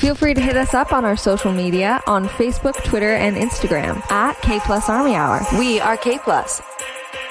Feel free to hit us up on our social media on Facebook, Twitter, and Instagram at K Plus Army Hour. We are K Plus.